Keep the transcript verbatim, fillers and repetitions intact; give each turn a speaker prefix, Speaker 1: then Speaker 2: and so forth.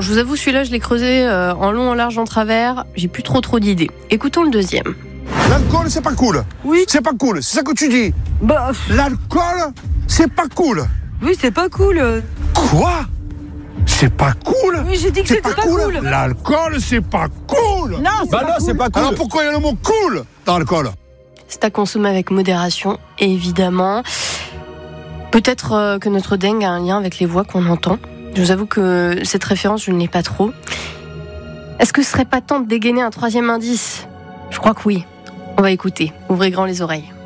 Speaker 1: je vous avoue, celui-là, je l'ai creusé euh, en long, en large, en travers. J'ai plus trop trop d'idées. Écoutons le deuxième.
Speaker 2: L'alcool, c'est pas cool.
Speaker 3: Oui.
Speaker 2: C'est pas cool, c'est ça que tu dis.
Speaker 3: Bah,
Speaker 2: L'alcool, c'est pas cool.
Speaker 3: oui, c'est pas cool.
Speaker 2: Quoi? C'est pas cool?
Speaker 3: Oui, j'ai dit que
Speaker 2: C'est
Speaker 3: c'était
Speaker 2: pas
Speaker 3: pas
Speaker 2: cool.
Speaker 3: cool.
Speaker 2: L'alcool, c'est pas cool.
Speaker 3: Non, c'est
Speaker 4: Bah
Speaker 3: pas
Speaker 4: non,
Speaker 3: cool.
Speaker 4: c'est pas cool.
Speaker 2: Alors pourquoi il y a le mot cool dans l'alcool?
Speaker 1: C'est à consommer avec modération, évidemment. Peut-être euh, que notre dingue a un lien avec les voix qu'on entend. Je vous avoue que cette référence, je ne l'ai pas trop. Est-ce que ce serait pas temps de dégainer un troisième indice ? Je crois que oui. On va écouter. Ouvrez grand les oreilles.